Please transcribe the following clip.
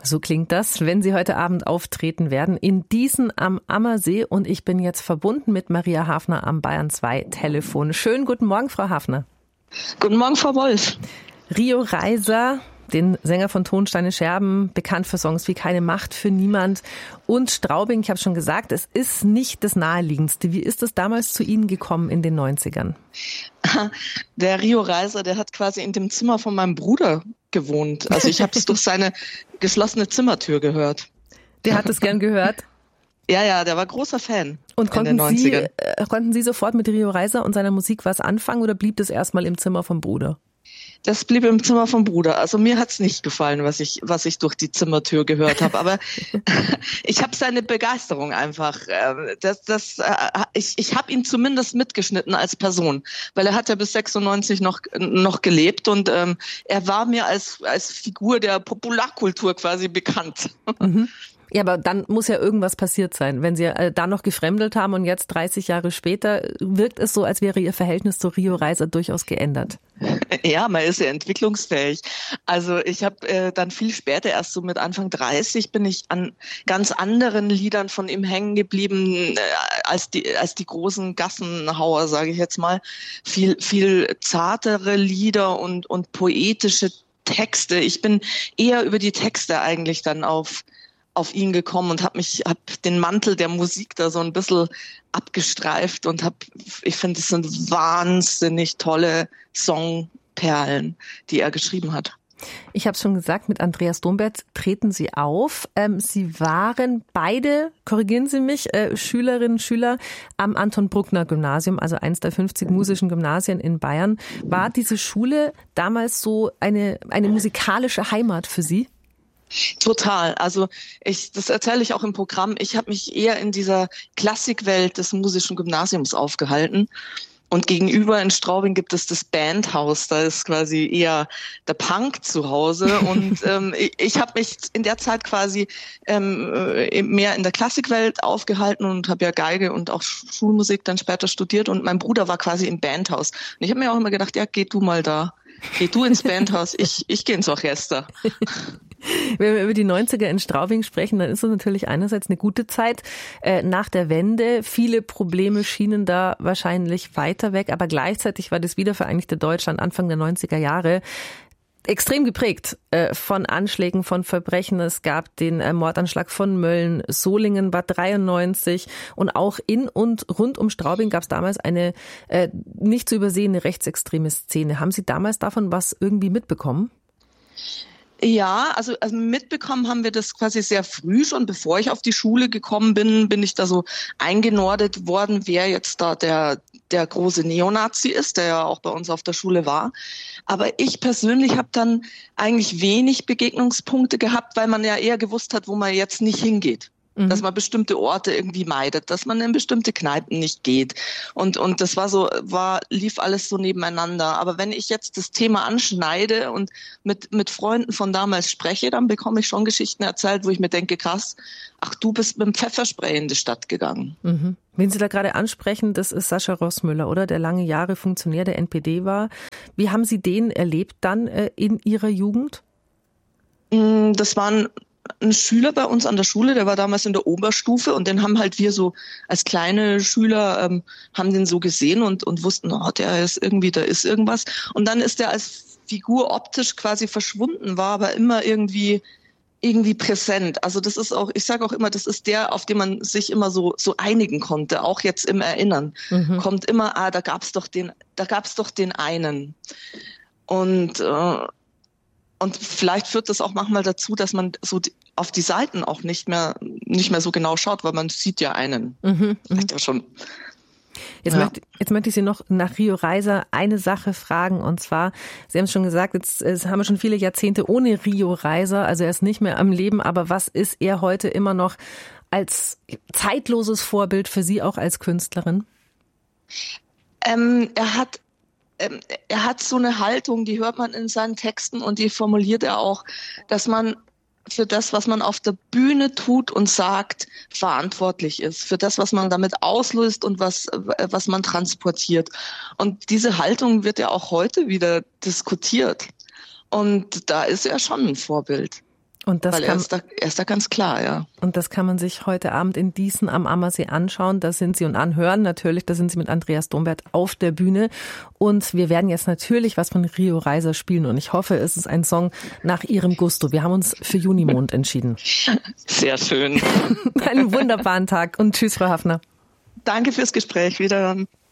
So klingt das, wenn Sie heute Abend auftreten werden in Dießen am Ammersee. Und ich bin jetzt verbunden mit Maria Hafner am Bayern 2 Telefon. Schönen guten Morgen, Frau Hafner. Guten Morgen, Frau Wolf. Rio Reiser, den Sänger von Tonsteine Scherben, bekannt für Songs wie Keine Macht für niemand und Straubing, ich habe schon gesagt, es ist nicht das Naheliegendste. Wie ist es damals zu Ihnen gekommen in den 90ern? Der Rio Reiser, der hat quasi in dem Zimmer von meinem Bruder gewohnt. Also ich habe es durch seine geschlossene Zimmertür gehört. Der hat es gern gehört? Ja, der war großer Fan. Und konnten Sie sofort mit Rio Reiser und seiner Musik was anfangen oder blieb das erstmal im Zimmer vom Bruder? Das blieb im Zimmer vom Bruder. Also mir hat's nicht gefallen, was ich durch die Zimmertür gehört habe. Aber ich habe seine Begeisterung einfach. Ich habe ihn zumindest mitgeschnitten als Person, weil er hat ja bis 96 noch gelebt und er war mir als Figur der Popularkultur quasi bekannt. Mhm. Ja, aber dann muss ja irgendwas passiert sein. Wenn Sie da noch gefremdelt haben und jetzt 30 Jahre später, wirkt es so, als wäre Ihr Verhältnis zu Rio Reiser durchaus geändert. Ja, man ist ja entwicklungsfähig. Also ich habe dann viel später, erst so mit Anfang 30, bin ich an ganz anderen Liedern von ihm hängen geblieben, als die großen Gassenhauer, sage ich jetzt mal. Viel zartere Lieder und poetische Texte. Ich bin eher über die Texte eigentlich dann auf ihn gekommen und hab den Mantel der Musik da so ein bisschen abgestreift und ich finde, es sind wahnsinnig tolle Songperlen, die er geschrieben hat. Ich habe es schon gesagt, mit Andreas Domberz treten Sie auf. Sie waren beide, korrigieren Sie mich, Schülerinnen und Schüler am Anton-Bruckner-Gymnasium, also eins der 50 musischen Gymnasien in Bayern. War diese Schule damals so eine musikalische Heimat für Sie? Total. Also das erzähle ich auch im Programm. Ich habe mich eher in dieser Klassikwelt des musischen Gymnasiums aufgehalten. Und gegenüber in Straubing gibt es das Bandhaus. Da ist quasi eher der Punk zu Hause. Und ich habe mich in der Zeit quasi mehr in der Klassikwelt aufgehalten und habe ja Geige und auch Schulmusik dann später studiert. Und mein Bruder war quasi im Bandhaus. Und ich habe mir auch immer gedacht, ja, geh du mal da. Geh du ins Bandhaus, ich gehe ins Orchester. Wenn wir über die 90er in Straubing sprechen, dann ist es natürlich einerseits eine gute Zeit nach der Wende. Viele Probleme schienen da wahrscheinlich weiter weg, aber gleichzeitig war das wiedervereinigte Deutschland Anfang der 90er Jahre extrem geprägt von Anschlägen, von Verbrechen. Es gab den Mordanschlag von Mölln, Solingen war 93 und auch in und rund um Straubing gab es damals eine nicht zu übersehende rechtsextreme Szene. Haben Sie damals davon was irgendwie mitbekommen? Ja, also mitbekommen haben wir das quasi sehr früh schon, bevor ich auf die Schule gekommen bin ich da so eingenordet worden, wer jetzt da der große Neonazi ist, der ja auch bei uns auf der Schule war. Aber ich persönlich habe dann eigentlich wenig Begegnungspunkte gehabt, weil man ja eher gewusst hat, wo man jetzt nicht hingeht. Dass man bestimmte Orte irgendwie meidet, dass man in bestimmte Kneipen nicht geht. Und das lief alles so nebeneinander. Aber wenn ich jetzt das Thema anschneide und mit Freunden von damals spreche, dann bekomme ich schon Geschichten erzählt, wo ich mir denke, krass, ach, du bist mit dem Pfefferspray in die Stadt gegangen. Mhm. Wen Sie da gerade ansprechen, das ist Sascha Rossmüller, oder? Der lange Jahre Funktionär der NPD war. Wie haben Sie den erlebt dann in Ihrer Jugend? Das waren ein Schüler bei uns an der Schule, der war damals in der Oberstufe und den haben halt wir so als kleine Schüler haben den so gesehen und wussten, oh, da ist irgendwas. Und dann ist der als Figur optisch quasi verschwunden, war aber immer irgendwie präsent. Also das ist auch, ich sage auch immer, das ist der, auf den man sich immer so einigen konnte, auch jetzt im Erinnern. Kommt immer, da gab's doch den einen. Und vielleicht führt das auch manchmal dazu, dass man so auf die Seiten auch nicht mehr so genau schaut, weil man sieht ja einen. Vielleicht ja schon. Jetzt möchte ich Sie noch nach Rio Reiser eine Sache fragen, und zwar, Sie haben es schon gesagt, jetzt haben wir schon viele Jahrzehnte ohne Rio Reiser, also er ist nicht mehr am Leben, aber was ist er heute immer noch als zeitloses Vorbild für Sie auch als Künstlerin? Er hat so eine Haltung, die hört man in seinen Texten und die formuliert er auch, dass man für das, was man auf der Bühne tut und sagt, verantwortlich ist. Für das, was man damit auslöst und was man transportiert. Und diese Haltung wird ja auch heute wieder diskutiert. Und da ist er schon ein Vorbild. Und das weil er ist da ganz klar, ja. Und das kann man sich heute Abend in Dießen am Ammersee anschauen. Da sind Sie und anhören natürlich. Da sind Sie mit Andreas Dombert auf der Bühne. Und wir werden jetzt natürlich was von Rio Reiser spielen. Und ich hoffe, es ist ein Song nach Ihrem Gusto. Wir haben uns für Junimond entschieden. Sehr schön. Einen wunderbaren Tag und tschüss, Frau Hafner. Danke fürs Gespräch. Wiederhören.